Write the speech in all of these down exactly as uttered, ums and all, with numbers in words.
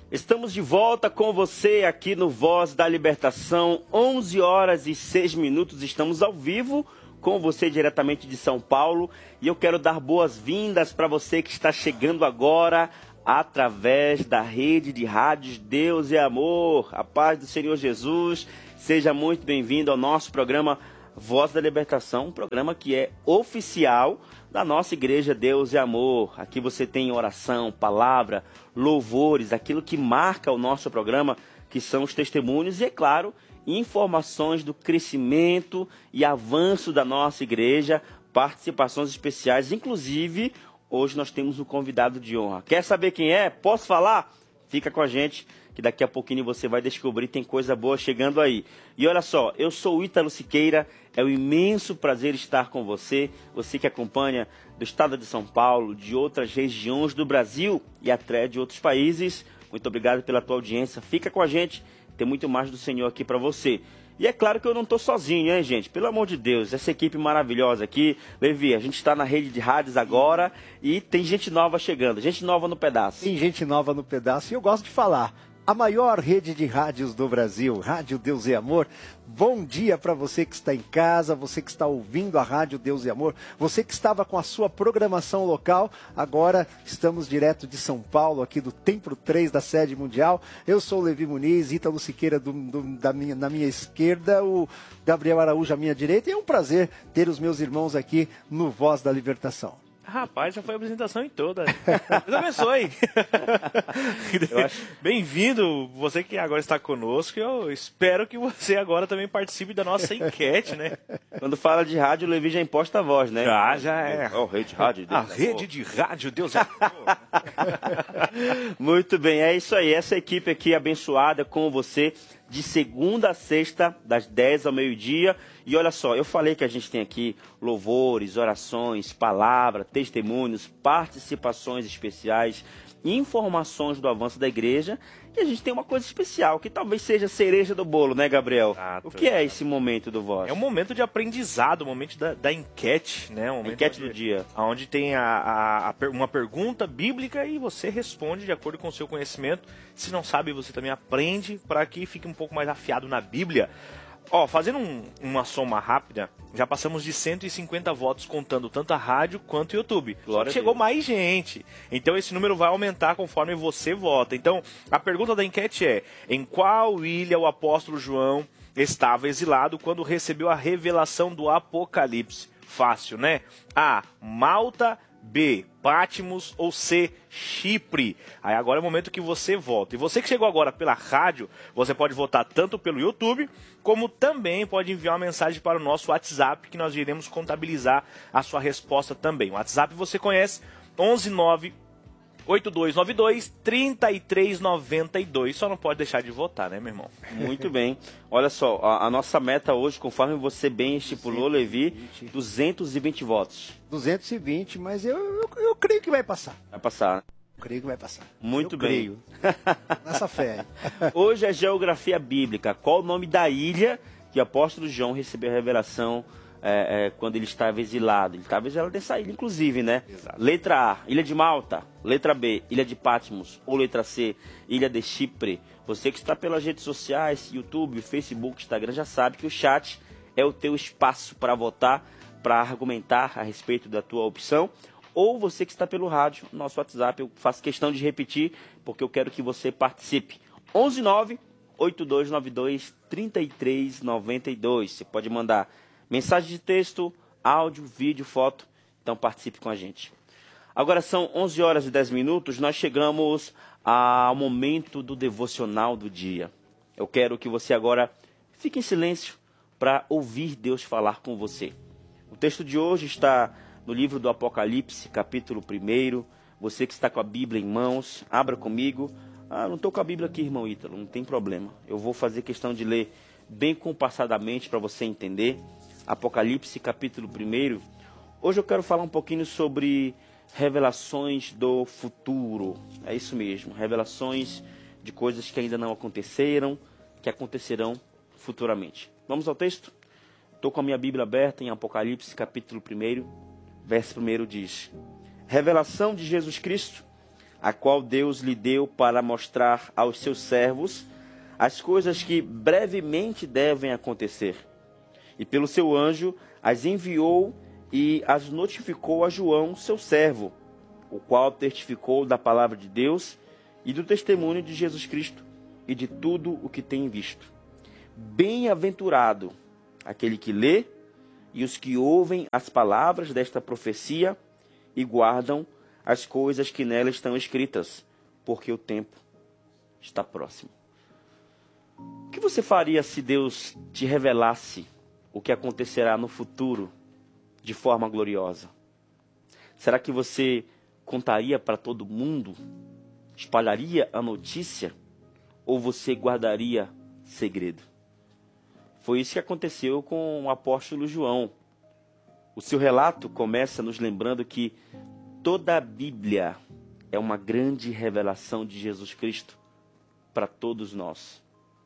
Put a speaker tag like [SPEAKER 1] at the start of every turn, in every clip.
[SPEAKER 1] Estamos de volta com você aqui no Voz da Libertação, onze horas e seis minutos, estamos ao vivo com você diretamente de São Paulo e eu quero dar boas-vindas para você que está chegando agora através da rede de rádios Deus é Amor. A paz do Senhor Jesus, seja muito bem-vindo ao nosso programa Voz da Libertação, um programa que é oficial da nossa igreja Deus é Amor. Aqui você tem oração, palavra, louvores, aquilo que marca o nosso programa, que são os testemunhos e, é claro, informações do crescimento e avanço da nossa igreja, participações especiais. Inclusive, hoje nós temos um convidado de honra. Quer saber quem é? Posso falar? Fica com a gente, que daqui a pouquinho você vai descobrir, tem coisa boa chegando aí. E olha só, eu sou o Ítalo Siqueira, é um imenso prazer estar com você, você que acompanha do estado de São Paulo, de outras regiões do Brasil e até de outros países. Muito obrigado pela tua audiência, fica com a gente, tem muito mais do Senhor aqui para você. E é claro que eu não estou sozinho, hein, gente? Pelo amor de Deus, essa equipe maravilhosa aqui. Levi, a gente está na rede de rádios agora e tem gente nova chegando, gente nova no pedaço.
[SPEAKER 2] Tem gente nova no pedaço e eu gosto de falar. A maior rede de rádios do Brasil, Rádio Deus e Amor. Bom dia para você que está em casa, você que está ouvindo a Rádio Deus e Amor, você que estava com a sua programação local. Agora estamos direto de São Paulo, aqui do Templo três da Sede Mundial. Eu sou o Levi Muniz, Ítalo Siqueira do, do, da minha, na minha esquerda, o Gabriel Araújo à minha direita. E é um prazer ter os meus irmãos aqui no Voz da Libertação.
[SPEAKER 3] Rapaz, já foi a apresentação em toda. Deus abençoe. Acho... Bem-vindo, você que agora está conosco. Eu espero que você agora também participe da nossa enquete, né?
[SPEAKER 1] Quando fala de rádio, o Levi já imposta a voz, né?
[SPEAKER 3] Já, já é.
[SPEAKER 1] Oh, rede de rádio, Deus
[SPEAKER 3] a rede de rádio, Deus é
[SPEAKER 1] Muito bem, é isso aí. Essa equipe aqui abençoada com você de segunda a sexta, das dez ao meio-dia. E olha só, eu falei que a gente tem aqui louvores, orações, palavra, testemunhos, participações especiais, informações do avanço da igreja. E a gente tem uma coisa especial, que talvez seja a cereja do bolo, né, Gabriel? Exato, o que é esse momento do Voz?
[SPEAKER 3] É um momento de aprendizado, o um momento da, da enquete, né? Um momento
[SPEAKER 1] enquete
[SPEAKER 3] onde,
[SPEAKER 1] do dia.
[SPEAKER 3] Onde tem a, a, a, uma pergunta bíblica e você responde de acordo com o seu conhecimento. Se não sabe, você também aprende para que fique um pouco mais afiado na Bíblia. Ó, fazendo um, uma soma rápida, já passamos de cento e cinquenta votos contando tanto a rádio quanto o YouTube. Só que chegou mais gente. Então esse número vai aumentar conforme você vota. Então a pergunta da enquete é: em qual ilha o apóstolo João estava exilado quando recebeu a revelação do Apocalipse? Fácil, né? A. Malta. B. Patmos ou C. Chipre. Aí agora é o momento que você vota. E você que chegou agora pela rádio, você pode votar tanto pelo YouTube, como também pode enviar uma mensagem para o nosso WhatsApp, que nós iremos contabilizar a sua resposta também. O WhatsApp você conhece, onze nove oito dois nove dois, três três nove dois. Só não pode deixar de votar, né, meu irmão?
[SPEAKER 1] Muito bem. Olha só, a, a nossa meta hoje, conforme você bem estipulou, Levi, duzentos e vinte votos.
[SPEAKER 2] duzentos e vinte, mas eu, eu, eu creio que vai passar.
[SPEAKER 1] Vai passar.
[SPEAKER 2] Eu creio que vai passar.
[SPEAKER 1] Muito
[SPEAKER 2] eu
[SPEAKER 1] bem.
[SPEAKER 2] Creio. Nessa fé.
[SPEAKER 1] Hoje é geografia bíblica. Qual o nome da ilha que o apóstolo João recebeu a revelação É, é, quando ele estava exilado? Ele estava exilado dessa ilha, inclusive, né? Exato. Letra A, Ilha de Malta. Letra B, Ilha de Patmos. Ou letra C, Ilha de Chipre. Você que está pelas redes sociais, YouTube, Facebook, Instagram, já sabe que o chat é o teu espaço para votar, para argumentar a respeito da tua opção. Ou você que está pelo rádio, nosso WhatsApp, eu faço questão de repetir, porque eu quero que você participe. onze nove oito dois nove dois, três três nove dois. Você pode mandar mensagem de texto, áudio, vídeo, foto. Então participe com a gente. Agora são onze horas e dez minutos. Nós chegamos ao momento do devocional do dia. Eu quero que você agora fique em silêncio para ouvir Deus falar com você. O texto de hoje está no livro do Apocalipse, capítulo um. Você que está com a Bíblia em mãos, abra comigo. Ah, não estou com a Bíblia aqui, irmão Ítalo, não tem problema. Eu vou fazer questão de ler bem compassadamente para você entender. Apocalipse, capítulo um. Hoje eu quero falar um pouquinho sobre revelações do futuro. É isso mesmo, revelações de coisas que ainda não aconteceram, que acontecerão futuramente. Vamos ao texto? Estou com a minha Bíblia aberta em Apocalipse, capítulo um, verso um diz: Revelação de Jesus Cristo, a qual Deus lhe deu para mostrar aos seus servos as coisas que brevemente devem acontecer. E pelo seu anjo as enviou e as notificou a João, seu servo, o qual testificou da palavra de Deus e do testemunho de Jesus Cristo e de tudo o que tem visto. Bem-aventurado aquele que lê e os que ouvem as palavras desta profecia e guardam as coisas que nela estão escritas, porque o tempo está próximo. O que você faria se Deus te revelasse o que acontecerá no futuro de forma gloriosa? Será que você contaria para todo mundo? Espalharia a notícia? Ou você guardaria segredo? Foi isso que aconteceu com o apóstolo João. O seu relato começa nos lembrando que toda a Bíblia é uma grande revelação de Jesus Cristo para todos nós.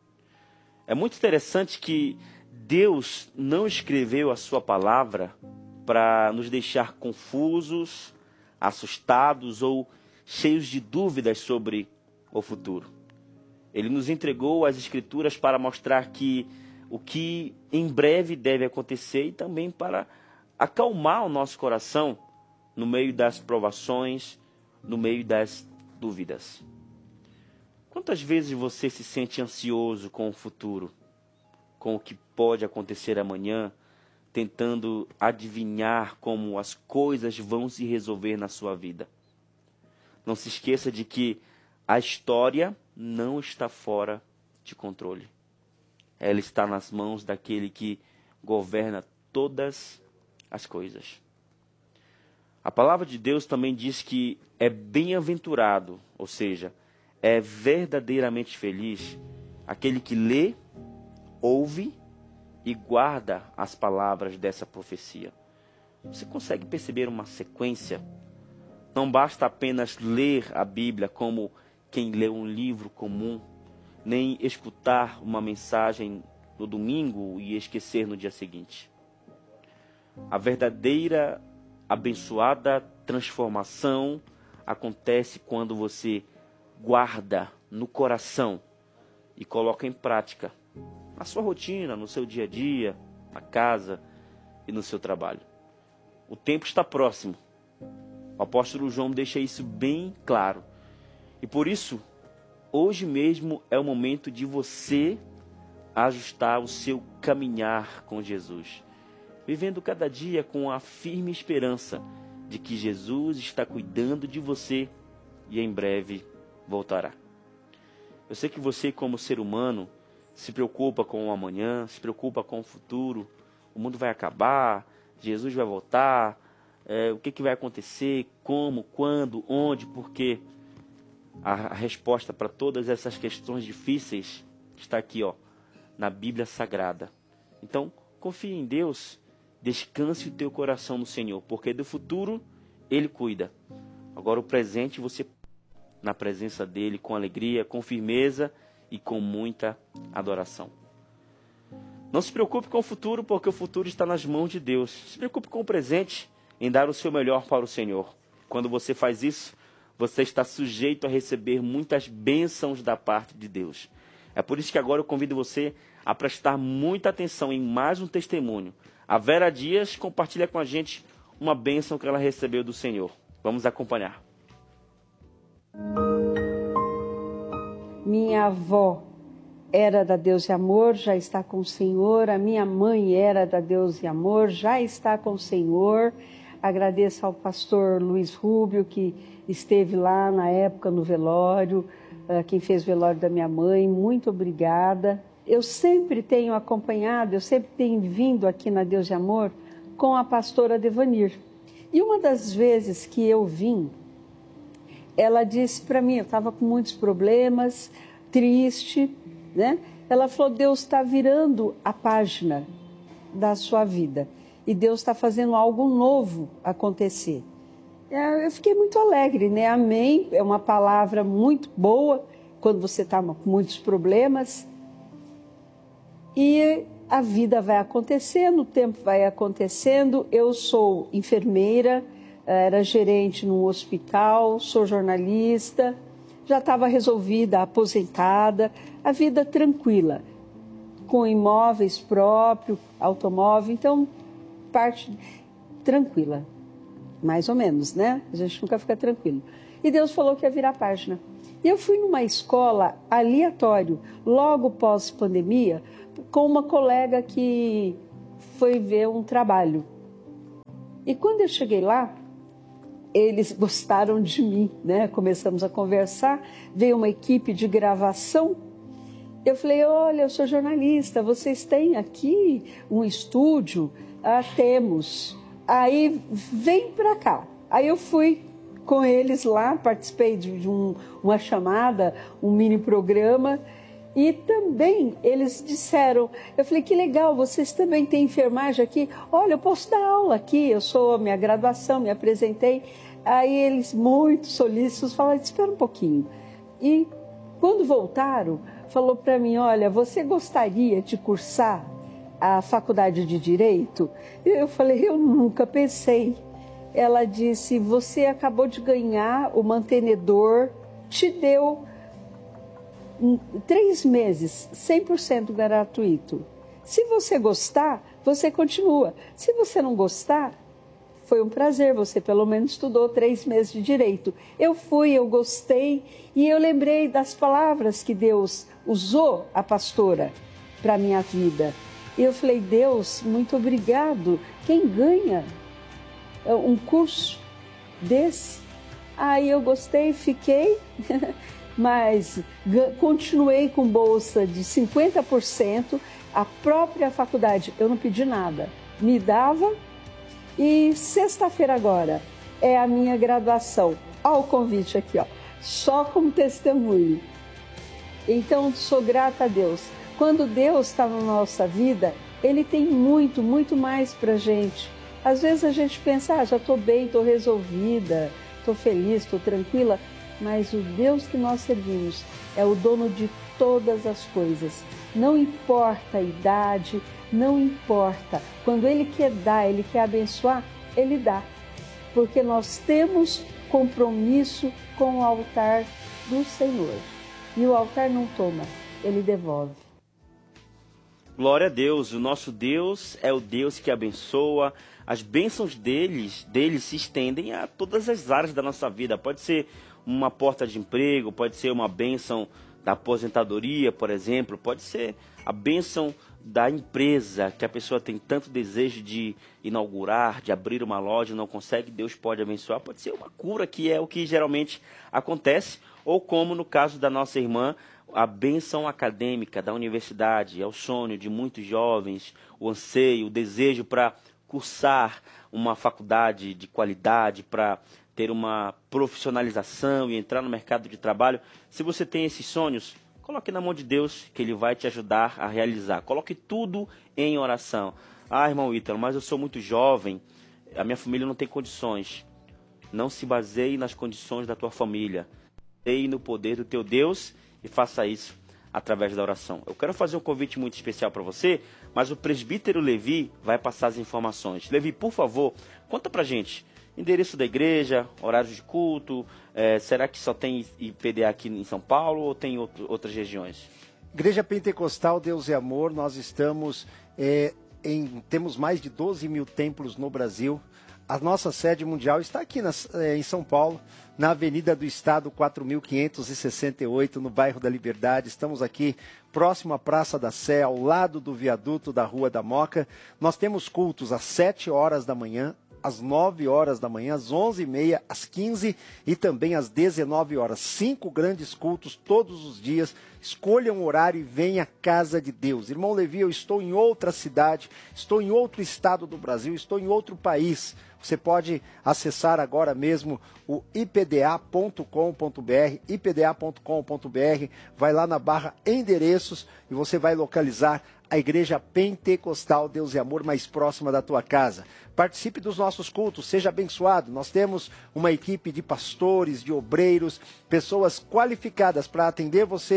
[SPEAKER 1] É muito interessante que Deus não escreveu a sua palavra para nos deixar confusos, assustados ou cheios de dúvidas sobre o futuro. Ele nos entregou as Escrituras para mostrar que o que em breve deve acontecer e também para acalmar o nosso coração no meio das provações, no meio das dúvidas. Quantas vezes você se sente ansioso com o futuro, com o que pode acontecer amanhã, tentando adivinhar como as coisas vão se resolver na sua vida? Não se esqueça de que a história não está fora de controle. Ela está nas mãos daquele que governa todas as coisas. A palavra de Deus também diz que é bem-aventurado, ou seja, é verdadeiramente feliz aquele que lê, ouve e guarda as palavras dessa profecia. Você consegue perceber uma sequência? Não basta apenas ler a Bíblia como quem lê um livro comum, nem escutar uma mensagem no domingo e esquecer no dia seguinte. A verdadeira, abençoada transformação acontece quando você guarda no coração e coloca em prática na sua rotina, no seu dia a dia, na casa e no seu trabalho. O tempo está próximo. O apóstolo João deixa isso bem claro. E por isso, hoje mesmo é o momento de você ajustar o seu caminhar com Jesus, vivendo cada dia com a firme esperança de que Jesus está cuidando de você e em breve voltará. Eu sei que você, como ser humano, se preocupa com o amanhã, se preocupa com o futuro. O mundo vai acabar, Jesus vai voltar, é, o que, que vai acontecer, como, quando, onde, por quê? A, a resposta para todas essas questões difíceis está aqui, ó, na Bíblia Sagrada. Então, confie em Deus, descanse o teu coração no Senhor, porque do futuro Ele cuida. Agora o presente você na presença dEle com alegria, com firmeza e com muita adoração. Não se preocupe com o futuro, porque o futuro está nas mãos de Deus. Se preocupe com o presente, em dar o seu melhor para o Senhor. Quando você faz isso, você está sujeito a receber muitas bênçãos da parte de Deus. É por isso que agora eu convido você a prestar muita atenção em mais um testemunho. A Vera Dias compartilha com a gente uma bênção que ela recebeu do Senhor. Vamos acompanhar.
[SPEAKER 4] Minha avó era da Deus e Amor, já está com o Senhor. A minha mãe era da Deus e Amor, já está com o Senhor. Agradeço ao pastor Luiz Rubio, que esteve lá na época no velório, quem fez o velório da minha mãe. Muito obrigada. Eu sempre tenho acompanhado, eu sempre tenho vindo aqui na Deus e Amor com a pastora Devanir. E uma das vezes que eu vim, ela disse para mim, eu estava com muitos problemas, triste, né? Ela falou, Deus está virando a página da sua vida e Deus está fazendo algo novo acontecer. Eu fiquei muito alegre, né? Amém, é uma palavra muito boa quando você está com muitos problemas. E a vida vai acontecendo, o tempo vai acontecendo. Eu sou enfermeira, era gerente num hospital, sou jornalista, já estava resolvida, aposentada, a vida tranquila, com imóveis próprios, automóvel, então parte tranquila, mais ou menos, né? A gente nunca fica tranquilo. E Deus falou que ia virar página. E eu fui numa escola aleatório, logo pós-pandemia, com uma colega que foi ver um trabalho. E quando eu cheguei lá, eles gostaram de mim, né? Começamos a conversar, veio uma equipe de gravação. Eu falei, olha, eu sou jornalista, vocês têm aqui um estúdio? Ah, temos. Aí, vem para cá. Aí eu fui com eles lá, participei de um, uma chamada, um mini programa, e também eles disseram, eu falei, que legal, vocês também têm enfermagem aqui? Olha, eu posso dar aula aqui, eu sou a minha graduação, me apresentei. Aí eles, muito solícitos, falaram, espera um pouquinho. E quando voltaram, falou para mim, olha, você gostaria de cursar a faculdade de Direito? E eu falei, eu nunca pensei. Ela disse, você acabou de ganhar, o mantenedor te deu três meses, cem por cento gratuito. Se você gostar, você continua. Se você não gostar, foi um prazer, você pelo menos estudou três meses de Direito. Eu fui, eu gostei, e eu lembrei das palavras que Deus usou a pastora para a minha vida. E eu falei, Deus, muito obrigado. Quem ganha um curso desse? Aí eu gostei, fiquei, mas continuei com bolsa de cinquenta por cento. A própria faculdade, eu não pedi nada, me dava. E sexta-feira agora é a minha graduação. Olha o convite aqui, ó, só como testemunho. Então, sou grata a Deus. Quando Deus está na nossa vida, Ele tem muito, muito mais para a gente. Às vezes a gente pensa, ah, já estou bem, estou resolvida, estou feliz, estou tranquila. Mas o Deus que nós servimos é o dono de todas as coisas. Não importa a idade, não importa. Quando Ele quer dar, Ele quer abençoar, Ele dá. Porque nós temos compromisso com o altar do Senhor. E o altar não toma, Ele devolve.
[SPEAKER 1] Glória a Deus, o nosso Deus é o Deus que abençoa. As bênçãos deles, deles se estendem a todas as áreas da nossa vida. Pode ser uma porta de emprego, pode ser uma bênção da aposentadoria, por exemplo, pode ser a bênção da empresa que a pessoa tem tanto desejo de inaugurar, de abrir uma loja, não consegue, Deus pode abençoar. Pode ser uma cura, que é o que geralmente acontece, ou como no caso da nossa irmã, a bênção acadêmica da universidade, é o sonho de muitos jovens, o anseio, o desejo para cursar uma faculdade de qualidade, para ter uma profissionalização e entrar no mercado de trabalho. Se você tem esses sonhos, coloque na mão de Deus, que Ele vai te ajudar a realizar. Coloque tudo em oração. Ah, irmão Ítalo, mas eu sou muito jovem, a minha família não tem condições. Não se baseie nas condições da tua família. Creia no poder do teu Deus e faça isso através da oração. Eu quero fazer um convite muito especial para você, mas o presbítero Levi vai passar as informações. Levi, por favor, conta pra gente. Endereço da igreja, horários de culto, é, será que só tem I P D A aqui em São Paulo ou tem outro, outras regiões? Igreja Pentecostal Deus e Amor, nós estamos, é, em, temos mais de doze mil templos no Brasil. A nossa sede mundial está aqui na, é, em São Paulo, na Avenida do Estado quatro mil quinhentos e sessenta e oito, no bairro da Liberdade. Estamos aqui próximo à Praça da Sé, ao lado do viaduto da Rua da Moca. Nós temos cultos às sete horas da manhã, às nove horas da manhã, às onze e meia, às quinze e também às dezenove horas. Cinco grandes cultos todos os dias. Escolha um horário e venha à casa de Deus. Irmão Levi, eu estou em outra cidade, estou em outro estado do Brasil, estou em outro país. Você pode acessar agora mesmo o i p d a ponto com ponto b r, i p d a ponto com ponto b r, vai lá na barra endereços e você vai localizar a Igreja Pentecostal Deus e Amor mais próxima da tua casa. Participe dos nossos cultos, seja abençoado. Nós temos uma equipe de pastores, de obreiros, pessoas qualificadas para atender você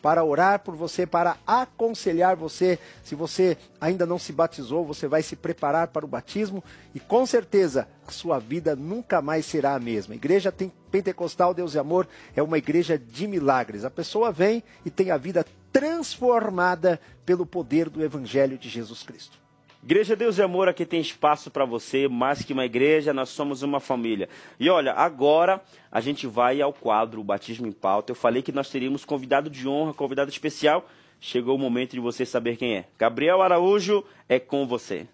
[SPEAKER 2] para orar por você, para aconselhar você. Se você ainda não se batizou, você vai se preparar para o batismo e com certeza a sua vida nunca mais será a mesma. A Igreja Pentecostal Deus e Amor é uma igreja de milagres. A pessoa vem e tem a vida transformada pelo poder do Evangelho de Jesus Cristo.
[SPEAKER 1] Igreja Deus e Amor, aqui tem espaço para você, mais que uma igreja, nós somos uma família. E olha, agora a gente vai ao quadro o Batismo em Pauta. Eu falei que nós teríamos convidado de honra, convidado especial. Chegou o momento de você saber quem é. Gabriel Araújo, é com você.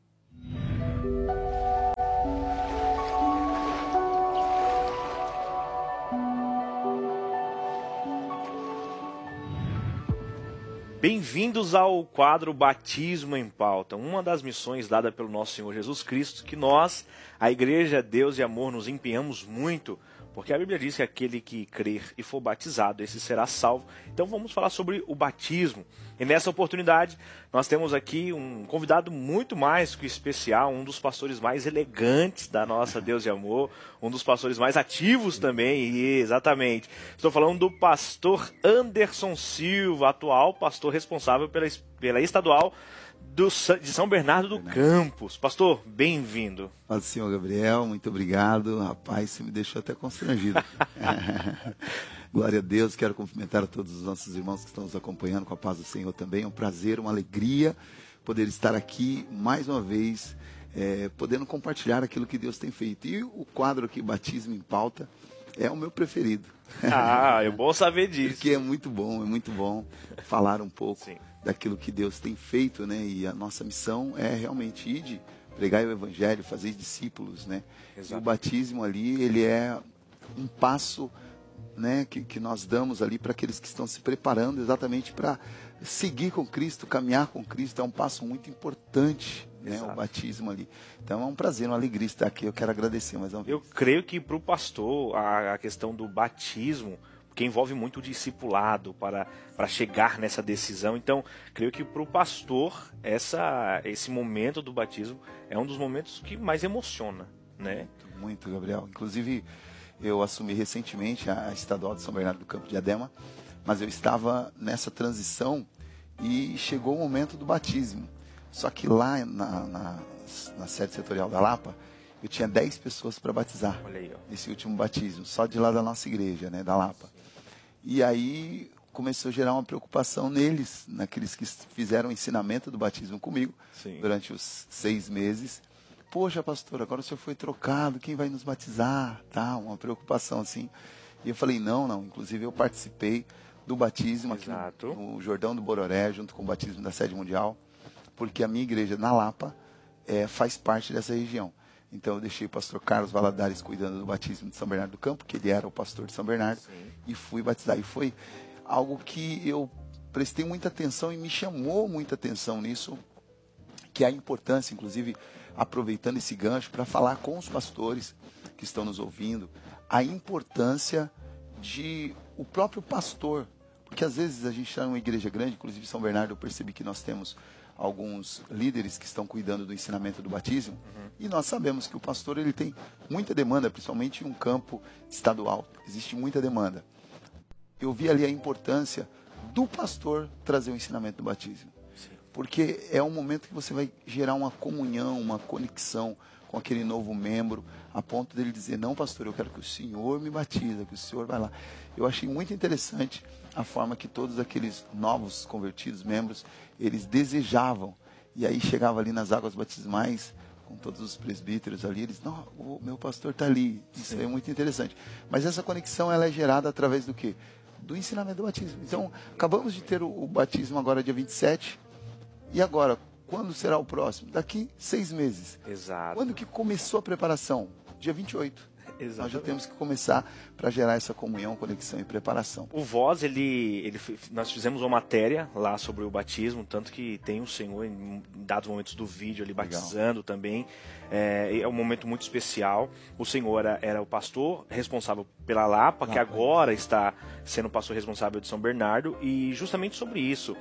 [SPEAKER 3] Bem-vindos ao quadro Batismo em Pauta, uma das missões dada pelo nosso Senhor Jesus Cristo, que nós, a Igreja Deus e Amor, nos empenhamos muito, porque a Bíblia diz que aquele que crer e for batizado, esse será salvo. Então vamos falar sobre o batismo. E nessa oportunidade, nós temos aqui um convidado muito mais que especial, um dos pastores mais elegantes da nossa Deus e Amor, um dos pastores mais ativos também, e exatamente. Estou falando do pastor Anderson Silva, atual pastor responsável pela, pela estadual do, de São Bernardo do Campos. Pastor, bem-vindo.
[SPEAKER 5] Paz do Senhor, Gabriel, muito obrigado. Rapaz, você me deixou até constrangido. Glória a Deus, quero cumprimentar a todos os nossos irmãos que estão nos acompanhando com a paz do Senhor também. É um prazer, uma alegria poder estar aqui mais uma vez, é, podendo compartilhar aquilo que Deus tem feito. E o quadro aqui, Batismo em Pauta, é o meu preferido.
[SPEAKER 3] Ah, é bom saber disso.
[SPEAKER 5] Porque é muito bom, é muito bom falar um pouco
[SPEAKER 3] Sim.
[SPEAKER 5] daquilo que Deus tem feito, né? E a nossa missão é realmente ir de pregar o Evangelho, fazer discípulos, né? E o batismo ali, ele é um passo, né, que, que nós damos ali para aqueles que estão se preparando exatamente para seguir com Cristo, caminhar com Cristo. É um passo muito importante, né, o batismo ali. Então é um prazer, uma alegria estar aqui. Eu quero agradecer mais uma vez.
[SPEAKER 3] Eu creio que para o pastor a, a questão do batismo, que envolve muito o discipulado para, para chegar nessa decisão. Então, creio que para o pastor essa, esse momento do batismo é um dos momentos que mais emociona, né?
[SPEAKER 5] Muito, muito, Gabriel. Inclusive, eu assumi recentemente a estadual de São Bernardo do Campo, Diadema, mas eu estava nessa transição e chegou o momento do batismo. Só que lá na, na, na sede setorial da Lapa, eu tinha dez pessoas para batizar.
[SPEAKER 3] Olha aí, ó.
[SPEAKER 5] Esse último batismo, só de lá da nossa igreja, né, da Lapa. E aí começou a gerar uma preocupação neles, naqueles que fizeram o ensinamento do batismo comigo, Sim. durante os seis meses. Poxa, pastor, agora o senhor foi trocado, quem vai nos batizar? Tá, uma preocupação assim. E eu falei, não, não. Inclusive eu participei do batismo aqui no, no Jordão do Bororé, junto com o batismo da Sede Mundial, porque a minha igreja na Lapa é, faz parte dessa região. Então eu deixei o pastor Carlos Valadares cuidando do batismo de São Bernardo do Campo, que ele era o pastor de São Bernardo, Sim. e fui batizar. E foi algo que eu prestei muita atenção e me chamou muita atenção nisso, que é a importância, inclusive, aproveitando esse gancho para falar com os pastores que estão nos ouvindo, a importância de o próprio pastor, porque às vezes a gente está numa igreja grande, inclusive São Bernardo, eu percebi que nós temos alguns líderes que estão cuidando do ensinamento do batismo, uhum. e nós sabemos que o pastor ele tem muita demanda, principalmente em um campo estadual, existe muita demanda. Eu vi ali a importância do pastor trazer o ensinamento do batismo, Sim. porque é um momento que você vai gerar uma comunhão, uma conexão com aquele novo membro, a ponto dele dizer, não pastor, eu quero que o senhor me batiza, que o senhor vai lá. Eu achei muito interessante a forma que todos aqueles novos convertidos, membros, eles desejavam. E aí chegava ali nas águas batismais, com todos os presbíteros ali, eles, não, o meu pastor está ali. Isso Sim. é muito interessante. Mas essa conexão, ela é gerada através do quê? Do ensinamento do batismo. Então, acabamos de ter o, o batismo agora dia vinte e sete. E agora, quando será o próximo? Daqui seis meses.
[SPEAKER 3] Exato.
[SPEAKER 5] Quando que começou a preparação? Dia vinte e oito.
[SPEAKER 3] Exatamente.
[SPEAKER 5] Nós já temos que começar para gerar essa comunhão, conexão e preparação.
[SPEAKER 3] O Voz, ele, ele, nós fizemos uma matéria lá sobre o batismo, tanto que tem o Senhor em dados momentos do vídeo ali batizando Legal. Também. É, é um momento muito especial. O Senhor era, era o pastor responsável pela Lapa, Lapa, que agora está sendo o pastor responsável de São Bernardo, e justamente sobre isso,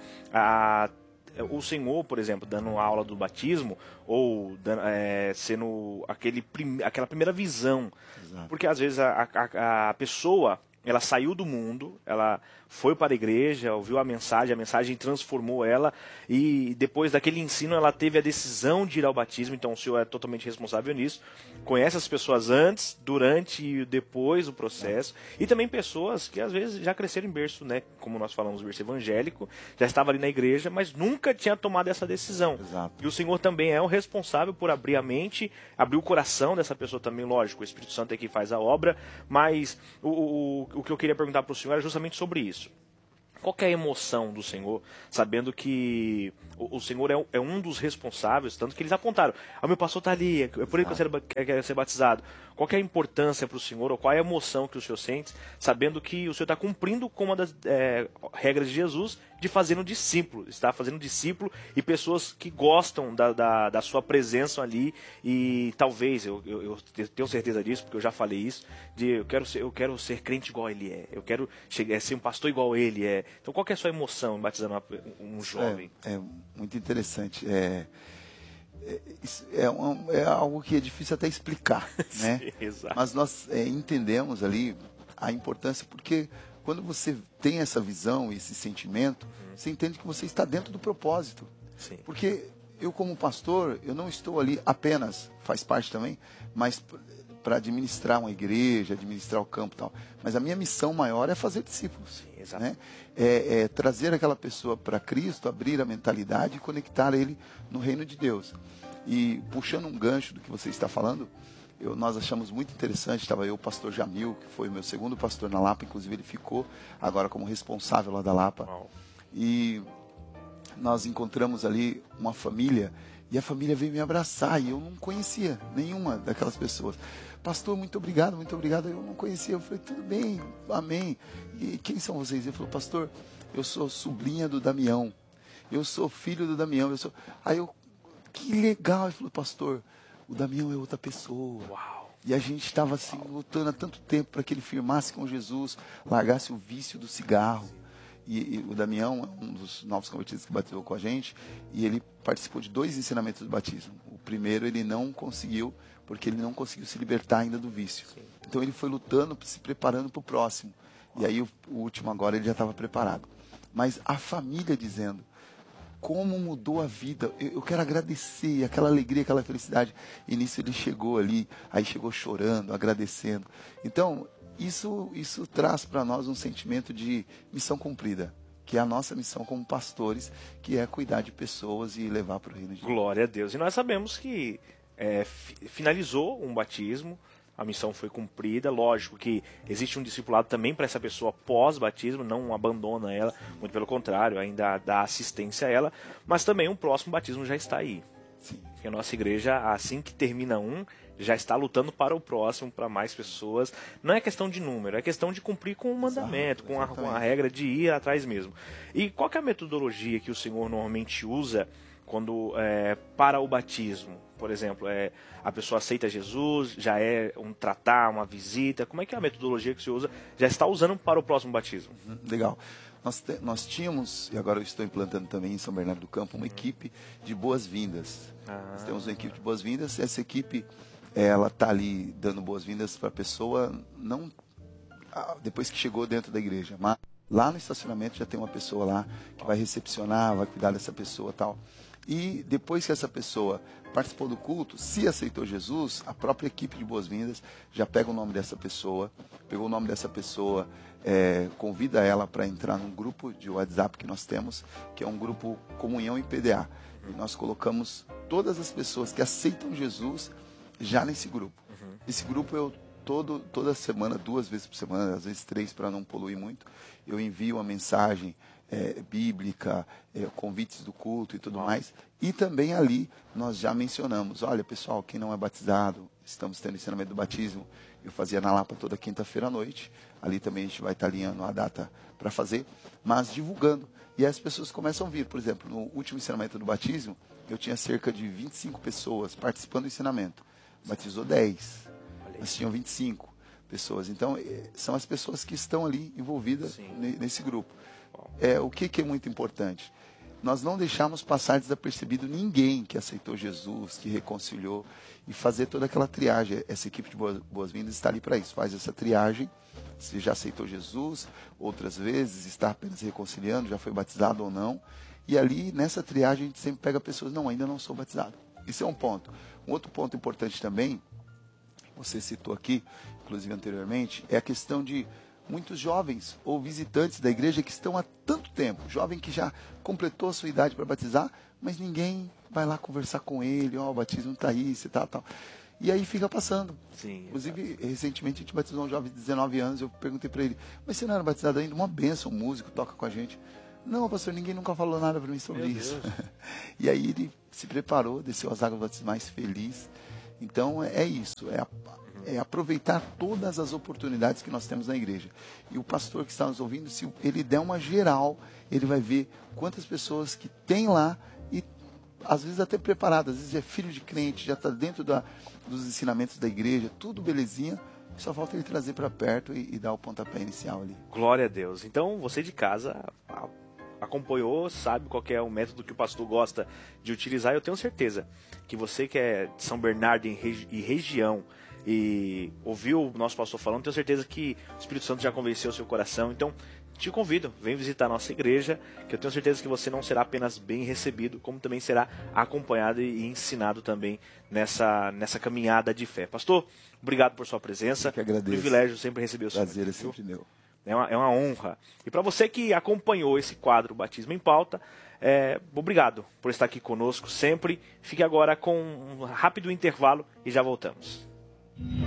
[SPEAKER 3] a o Senhor, por exemplo, dando aula do batismo, ou é, sendo aquele prim, aquela primeira visão. Exato. Porque às vezes a, a, a pessoa ela saiu do mundo, ela foi para a igreja, ouviu a mensagem, a mensagem transformou ela, e depois daquele ensino ela teve a decisão de ir ao batismo. Então o senhor é totalmente responsável nisso, conhece as pessoas antes, durante e depois do processo, e também pessoas que às vezes já cresceram em berço, né, como nós falamos, berço evangélico, já estava ali na igreja, mas nunca tinha tomado essa decisão.
[SPEAKER 5] Exato.
[SPEAKER 3] E o senhor também é o responsável por abrir a mente, abrir o coração dessa pessoa também, lógico, o Espírito Santo é quem faz a obra, mas o, o, o que eu queria perguntar para o senhor era justamente sobre isso. Qual que é a emoção do Senhor, sabendo que o, o Senhor é, é um dos responsáveis, tanto que eles apontaram, o meu pastor está ali, é por ele que eu quero, quero ser batizado. Qual que é a importância para o Senhor, ou qual é a emoção que o Senhor sente, sabendo que o Senhor está cumprindo com uma das é, regras de Jesus, de fazer um discípulo, está fazendo um discípulo e pessoas que gostam da, da, da sua presença ali, e talvez, eu, eu, eu tenho certeza disso, porque eu já falei isso, de eu quero ser, eu quero ser crente igual ele é, eu quero chegar, ser um pastor igual ele é. Então qual que é a sua emoção em batizando uma, um jovem?
[SPEAKER 5] É, é muito interessante. É, é, é, um, é algo que é difícil até explicar, né?
[SPEAKER 3] Sim, exato.
[SPEAKER 5] Mas nós é, entendemos ali a importância, porque quando você tem essa visão, esse sentimento, uhum. você entende que você está dentro do propósito.
[SPEAKER 3] Sim.
[SPEAKER 5] Porque eu, como pastor, eu não estou ali apenas, faz parte também, mas para administrar uma igreja, administrar o campo e tal. Mas a minha missão maior é fazer discípulos.
[SPEAKER 3] Sim, exato.
[SPEAKER 5] Né? É, é trazer aquela pessoa para Cristo, abrir a mentalidade e conectar ele no reino de Deus. E puxando um gancho do que você está falando, eu, nós achamos muito interessante, estava eu, o pastor Jamil, que foi o meu segundo pastor na Lapa, inclusive ele ficou agora como responsável lá da Lapa.
[SPEAKER 3] Wow.
[SPEAKER 5] E nós encontramos ali uma família, e a família veio me abraçar, e eu não conhecia nenhuma daquelas pessoas. Pastor, muito obrigado, muito obrigado. Eu não conhecia. Eu falei, tudo bem, amém. E quem são vocês? Ele falou, pastor, eu sou sobrinha do Damião. Eu sou filho do Damião. Eu sou... Aí eu, que legal. Ele falou, pastor, o Damião é outra pessoa.
[SPEAKER 3] Uau.
[SPEAKER 5] E a gente estava assim, lutando há tanto tempo para que ele firmasse com Jesus, largasse o vício do cigarro. E, e o Damião é um dos novos convertidos que batizou com a gente, e ele participou de dois ensinamentos do batismo. O primeiro ele não conseguiu, porque ele não conseguiu se libertar ainda do vício. Sim. Então ele foi lutando, se preparando para o próximo. E aí o, o último agora ele já estava preparado. Mas a família dizendo, como mudou a vida, eu, eu quero agradecer, aquela alegria, aquela felicidade. E nisso ele chegou ali, aí chegou chorando, agradecendo. Então isso, isso traz para nós um sentimento de missão cumprida, que é a nossa missão como pastores, que é cuidar de pessoas e levar para o reino de Deus.
[SPEAKER 3] Glória a Deus. E nós sabemos que é, finalizou um batismo, a missão foi cumprida. Lógico que existe um discipulado também para essa pessoa pós-batismo, não abandona ela, muito pelo contrário, ainda dá assistência a ela, mas também um próximo batismo já está aí.
[SPEAKER 5] Sim.
[SPEAKER 3] Porque a nossa igreja, assim que termina um, já está lutando para o próximo, para mais pessoas. Não é questão de número, é questão de cumprir com o mandamento, com a, com a regra de ir atrás mesmo. E qual que é a metodologia que o Senhor normalmente usa quando é, para o batismo? Por exemplo, é, a pessoa aceita Jesus, já é um tratar, uma visita. Como é que é a metodologia que o Senhor usa, já está usando para o próximo batismo?
[SPEAKER 5] Uhum, legal. Nós, te, nós tínhamos, e agora eu estou implantando também em São Bernardo do Campo, uma equipe de boas-vindas. Ah. Nós temos uma equipe de boas-vindas, essa equipe ela está ali dando boas-vindas para a pessoa, não depois que chegou dentro da igreja, mas lá no estacionamento já tem uma pessoa lá que vai recepcionar, vai cuidar dessa pessoa e tal. E depois que essa pessoa participou do culto, se aceitou Jesus, a própria equipe de boas-vindas já pega o nome dessa pessoa, pegou o nome dessa pessoa, é, convida ela para entrar num grupo de WhatsApp que nós temos, que é um grupo Comunhão em P D A. E nós colocamos todas as pessoas que aceitam Jesus já nesse grupo. Uhum. Esse grupo eu todo, toda semana, duas vezes por semana, às vezes três para não poluir muito, eu envio uma mensagem é, bíblica, é, convites do culto e tudo oh. mais. E também ali nós já mencionamos, olha pessoal, quem não é batizado, estamos tendo ensinamento do batismo, eu fazia na Lapa toda quinta-feira à noite, ali também a gente vai estar alinhando a data para fazer, mas divulgando. E aí as pessoas começam a vir, por exemplo, no último ensinamento do batismo, eu tinha cerca de vinte e cinco pessoas participando do ensinamento. Batizou dez, nós tínhamos vinte e cinco pessoas. Então, são as pessoas que estão ali envolvidas Sim. nesse grupo. É, o que, que é muito importante? nós não deixamos passar desapercebido ninguém que aceitou Jesus, que reconciliou, e fazer toda aquela triagem. Essa equipe de boas-vindas está ali para isso, faz essa triagem, se já aceitou Jesus, outras vezes está apenas reconciliando, já foi batizado ou não, e ali nessa triagem a gente sempre pega pessoas, não, ainda não sou batizado. Isso é um ponto. Um outro ponto importante também, você citou aqui, inclusive anteriormente, é a questão de muitos jovens ou visitantes da igreja que estão há tanto tempo, jovem que já completou a sua idade para batizar, mas ninguém vai lá conversar com ele, ó, oh, o batismo está aí, você tá, tal. E aí fica passando.
[SPEAKER 3] Sim,
[SPEAKER 5] inclusive,
[SPEAKER 3] exatamente.
[SPEAKER 5] Recentemente a gente batizou um jovem de dezenove anos, eu perguntei para ele, mas você não era batizado ainda? Uma benção, um músico, toca com a gente. Não, pastor, ninguém nunca falou nada para mim sobre Meu isso. E aí ele se preparou, desceu as águas batismais feliz. Então é isso, é, a, é aproveitar todas as oportunidades que nós temos na igreja. E o pastor que está nos ouvindo, se ele der uma geral, ele vai ver quantas pessoas que tem lá e às vezes até preparado, às vezes é filho de crente, já está dentro da, dos ensinamentos da igreja, tudo belezinha, só falta ele trazer para perto e, e dar o pontapé inicial ali.
[SPEAKER 3] Glória a Deus. Então, você de casa acompanhou, sabe qual que é o método que o pastor gosta de utilizar. Eu tenho certeza que você que é de São Bernardo e, regi e região e ouviu o nosso pastor falando, tenho certeza que o Espírito Santo já convenceu o seu coração. Então, te convido, vem visitar a nossa igreja, que eu tenho certeza que você não será apenas bem recebido, como também será acompanhado e ensinado também nessa, nessa caminhada de fé. Pastor, obrigado por sua presença.
[SPEAKER 5] Eu que agradeço.
[SPEAKER 3] Privilégio sempre receber o senhor.
[SPEAKER 5] Prazer é sempre meu.
[SPEAKER 3] É uma, é uma honra. E para você que acompanhou esse quadro Batismo em Pauta, é, obrigado por estar aqui conosco sempre. Fique agora com um rápido intervalo e já voltamos.